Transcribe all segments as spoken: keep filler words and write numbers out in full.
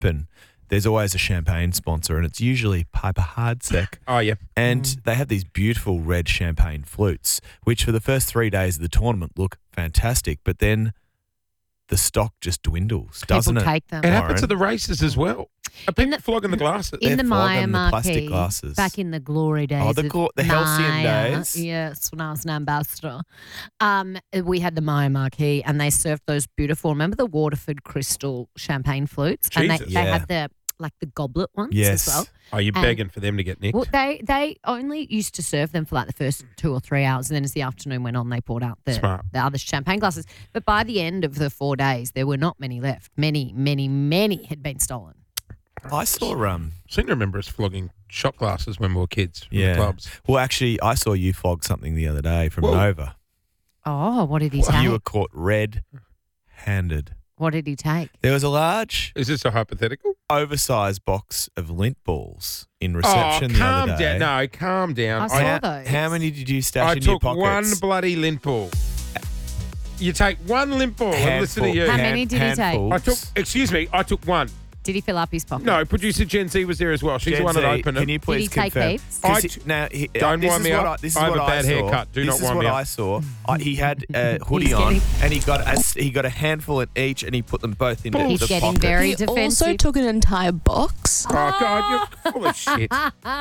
open, there's always a champagne sponsor, and it's usually Piper Hardsec. Oh, yeah. And Mm. they have these beautiful red champagne flutes, which for the first three days of the tournament look fantastic, but then the stock just dwindles, doesn't People it? take them. It Lauren? happens at the races as well. Are people flogging the glasses? In They're the Maya flogging the plastic Marquee, glasses. back in the glory days. Oh, the of glo- the halcyon Maya, days. Yes, when I was an ambassador. Um, we had the Maya Marquee and they served those beautiful, remember the Waterford Crystal champagne flutes? And they, Jesus. they Yeah. had the like the goblet ones Yes. as well. Oh, you're And- begging for them to get nicked. Well, they they only used to serve them for like the first two or three hours, and then as the afternoon went on, they poured out the, Smart. the other champagne glasses. But by the end of the four days, there were not many left. Many, many, many had been stolen. I saw um I seem to remember us flogging shot glasses when we were kids from yeah. the clubs. Well, actually, I saw you flog something the other day from Whoa. Nova. Oh, what did he take? You were caught red-handed. What did he take? There was a large, Is this a hypothetical? oversized box of lint balls in Oh, reception the calm other day. down. No, calm down. I saw How, those. how many did you stash I in your took pockets? one bloody lint ball. You take one lint ball and listen to Handful- you. How many did he take? handfuls. I took, excuse me, I took one. Did he fill up his pocket? No, producer Gen Z was there as well. She's Gen the one that Z, opened Can it. you please he take confirm? heaps? 'Cause I he- t- now, he, Don't this wind is me what up. I, this is I have what a bad I saw. haircut. Do this not is wind what me up. I saw. I, he had a hoodie He's on, getting- and he got a, he got a handful in each, and he put them both into He's the getting pocket. very He defensive. also took an entire box. Oh, God, you're full of shit.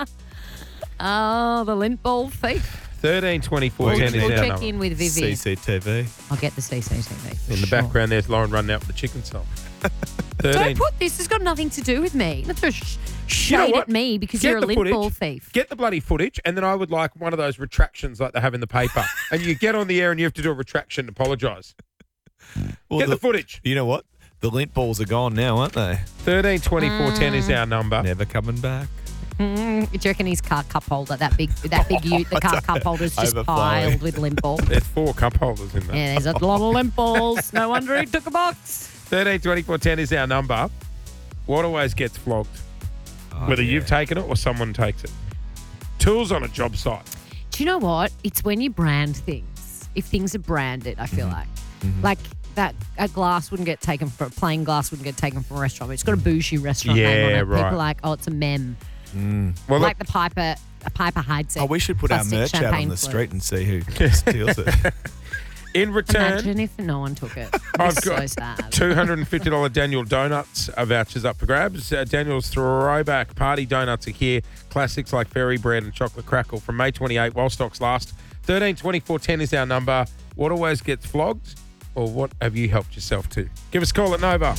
Oh, the lint ball thief. thirteen twenty-four We'll, ten is we'll our check number. in with Vivian. C C T V. I'll get the C C T V. for In the sure. background, there's Lauren running out with the chicken salt. Don't thirteen. put this. It's got nothing to do with me. Not to sh- You know shade what? at me because Get you're a the lint footage. ball thief. Get the bloody footage, and then I would like one of those retractions like they have in the paper. And you get on the air and you have to do a retraction to apologise. Well, Get the footage. You know what? The lint balls are gone now, aren't they? thirteen twenty-four ten is our number. Never coming back. Mm, do you reckon his car cup holder, that big, that big ute, the car cup holder's just Overflowing. piled with lint balls? There's four cup holders in there. Yeah, there's a lot of lint balls. No wonder he took a box. thirteen twenty-four ten is our number. What always gets flogged? Oh, Whether yeah. you've taken it or someone takes it. Tools on a job site. Do you know what? It's when you brand things. If things are branded, I feel like. Like that a glass wouldn't get taken from, a plain glass wouldn't get taken from a restaurant. But it's got a bougie restaurant name on Yeah, it. right. People are like, oh, it's a mem. Well, Like the Piper, a Piper Heidsieck. Oh, we should put our plastic merch out on champagne the flute. street and see who steals it. in return, Imagine if no one took it. I've It's so got sad. two hundred fifty dollars Daniel Donuts uh, vouchers up for grabs. Uh, Daniel's throwback party donuts are here. Classics like Fairy Bread and Chocolate Crackle from May twenty-eighth while stocks last. thirteen twenty-four ten is our number. What always gets flogged, or what have you helped yourself to? Give us a call at Nova.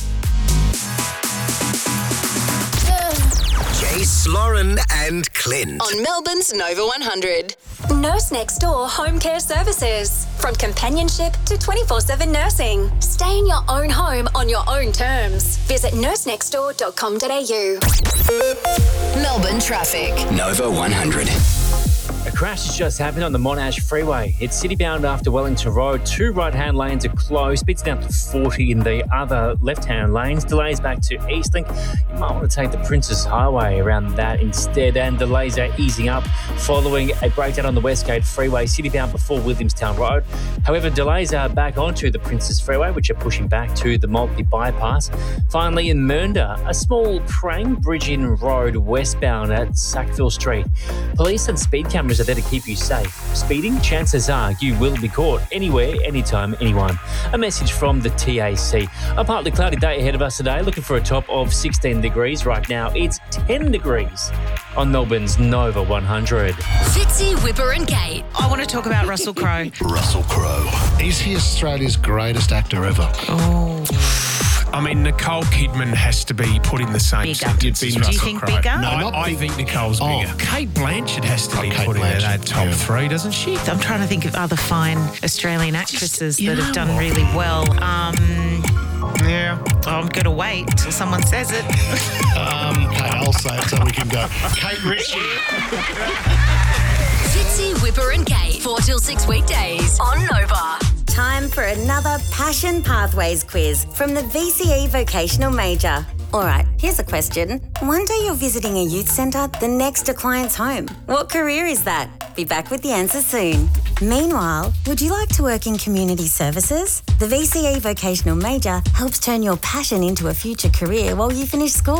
Jace, Lauren, and Clint. On Melbourne's Nova one hundred. Nurse Next Door Home Care Services. From companionship to twenty-four seven nursing. Stay in your own home on your own terms. Visit nurse next door dot com dot a u. Melbourne traffic. Nova one hundred. A crash has just happened on the Monash Freeway. It's city-bound after Wellington Road. Two right-hand lanes are closed. Speeds down to forty in the other left-hand lanes. Delays back to Eastlink. You might want to take the Princess Highway around that instead. And delays are easing up following a breakdown on the Westgate Freeway, city-bound before Williamstown Road. However, delays are back onto the Princess Freeway, which are pushing back to the Maltby bypass. Finally, in Mernda, a small Prang Bridge in Road westbound at Sackville Street. Police and speed cameras are there to keep you safe. Speeding, chances are you will be caught anywhere, anytime, anyone. A message from the T A C. A partly cloudy day ahead of us today, looking for a top of sixteen degrees. Right now, it's ten degrees on Melbourne's Nova one hundred. Fitzy, Whipper and Kate. I want to talk about Russell Crowe. Russell Crowe. Is he Australia's greatest actor ever? Oh, I mean, Nicole Kidman has to be put in the same Bigger. sentence as Do you Russell think Crowe. bigger? No, I, not I big. think Nicole's Oh. bigger. Kate Blanchett has to Oh, be Kate put in Blanchett, that top yeah. three, doesn't she? I'm trying to think of other fine Australian actresses you that know have done what? really well. Um, yeah, I'm going to wait till someone says it. Um, okay, I'll say it so we can go. Kate Ritchie. Fitzy, Whipper and Kate. four till six weekdays on Nova. Time for another Passion Pathways quiz from the V C E Vocational Major. All right, here's a question. One day you're visiting a youth centre, the next a client's home. What career is that? Be back with the answer soon. Meanwhile, would you like to work in community services? The V C E Vocational Major helps turn your passion into a future career while you finish school.